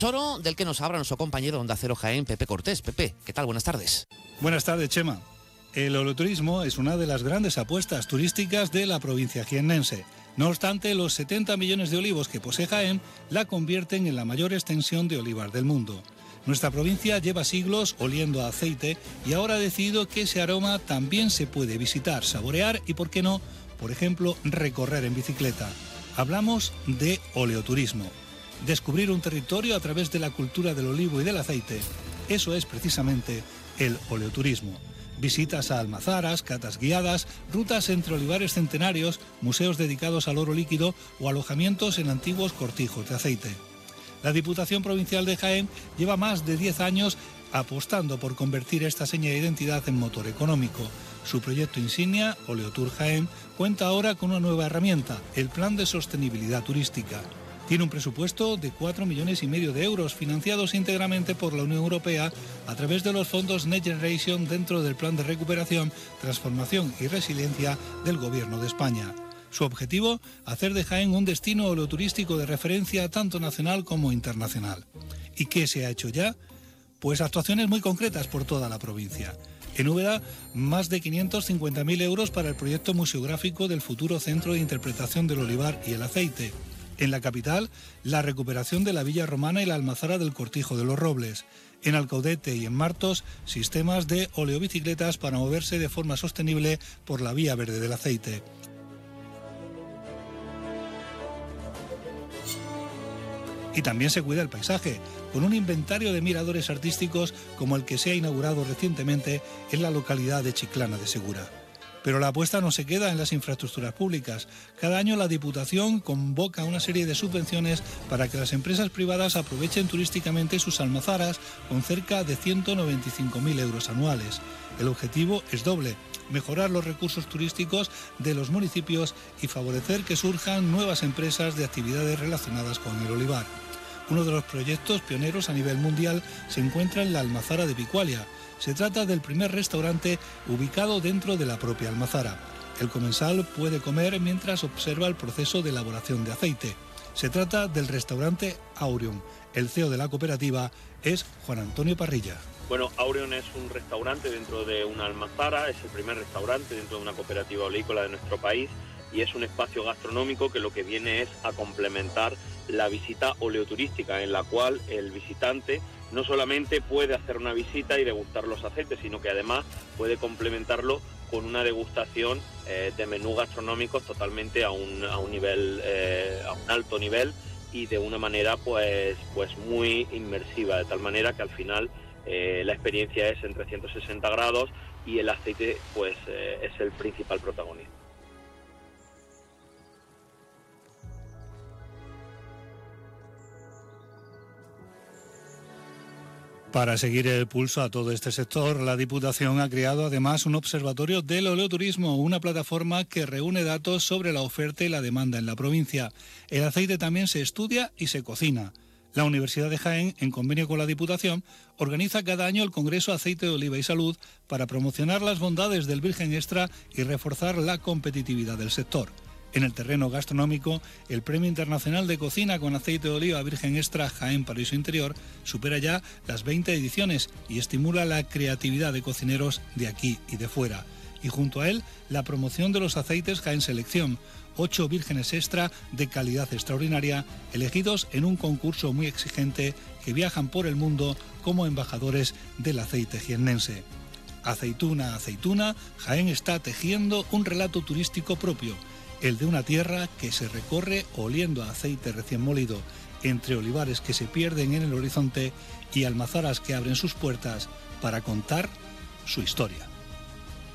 Tesoro, del que nos habla nuestro compañero de Onda Cero Jaén, Pepe Cortés. Pepe, ¿qué tal? Buenas tardes. Buenas tardes, Chema. El oleoturismo es una de las grandes apuestas turísticas de la provincia jiennense. No obstante, los 70 millones de olivos que posee Jaén la convierten en la mayor extensión de olivar del mundo. Nuestra provincia lleva siglos oliendo a aceite y ahora ha decidido que ese aroma también se puede visitar, saborear y, por qué no, por ejemplo, recorrer en bicicleta. Hablamos de oleoturismo. Descubrir un territorio a través de la cultura del olivo y del aceite. Eso es precisamente el oleoturismo. Visitas a almazaras, catas guiadas, rutas entre olivares centenarios, museos dedicados al oro líquido o alojamientos en antiguos cortijos de aceite. La Diputación Provincial de Jaén lleva más de 10 años apostando por convertir esta seña de identidad en motor económico. Su proyecto insignia, Oleotur Jaén, cuenta ahora con una nueva herramienta, el Plan de Sostenibilidad Turística. Tiene un presupuesto de 4,5 millones de euros, financiados íntegramente por la Unión Europea a través de los fondos Next Generation dentro del Plan de Recuperación, Transformación y Resiliencia del Gobierno de España. Su objetivo, hacer de Jaén un destino oleoturístico de referencia tanto nacional como internacional. ¿Y qué se ha hecho ya? Pues actuaciones muy concretas por toda la provincia. En Úbeda, más de 550.000 euros para el proyecto museográfico del futuro Centro de Interpretación del Olivar y el Aceite. En la capital, la recuperación de la Villa Romana y la almazara del Cortijo de los Robles. En Alcaudete y en Martos, sistemas de oleobicicletas para moverse de forma sostenible por la Vía Verde del Aceite. Y también se cuida el paisaje, con un inventario de miradores artísticos como el que se ha inaugurado recientemente en la localidad de Chiclana de Segura. Pero la apuesta no se queda en las infraestructuras públicas. Cada año la Diputación convoca una serie de subvenciones para que las empresas privadas aprovechen turísticamente sus almazaras con cerca de 195.000 euros anuales. El objetivo es doble: mejorar los recursos turísticos de los municipios y favorecer que surjan nuevas empresas de actividades relacionadas con el olivar. Uno de los proyectos pioneros a nivel mundial se encuentra en la Almazara de Picualia. Se trata del primer restaurante ubicado dentro de la propia almazara. El comensal puede comer mientras observa el proceso de elaboración de aceite. Se trata del restaurante Aureon. El CEO de la cooperativa es Juan Antonio Parrilla. Bueno, Aureon es un restaurante dentro de una almazara, es el primer restaurante dentro de una cooperativa oleícola de nuestro país y es un espacio gastronómico que lo que viene es a complementar la visita oleoturística, en la cual el visitante no solamente puede hacer una visita y degustar los aceites, sino que además puede complementarlo con una degustación de menús gastronómicos totalmente a un nivel, a un alto nivel y de una manera pues muy inmersiva, de tal manera que al final la experiencia es en 360 grados y el aceite pues es el principal protagonista. Para seguir el pulso a todo este sector, la Diputación ha creado además un observatorio del oleoturismo, una plataforma que reúne datos sobre la oferta y la demanda en la provincia. El aceite también se estudia y se cocina. La Universidad de Jaén, en convenio con la Diputación, organiza cada año el Congreso Aceite de Oliva y Salud para promocionar las bondades del virgen extra y reforzar la competitividad del sector. En el terreno gastronómico, el Premio Internacional de Cocina con Aceite de Oliva Virgen Extra Jaén Paraíso Interior supera ya las 20 ediciones y estimula la creatividad de cocineros de aquí y de fuera. Y junto a él, la promoción de los aceites Jaén Selección, 8 vírgenes extra de calidad extraordinaria, elegidos en un concurso muy exigente que viajan por el mundo como embajadores del aceite jiennense. Aceituna a aceituna, Jaén está tejiendo un relato turístico propio, el de una tierra que se recorre oliendo a aceite recién molido, entre olivares que se pierden en el horizonte y almazaras que abren sus puertas para contar su historia.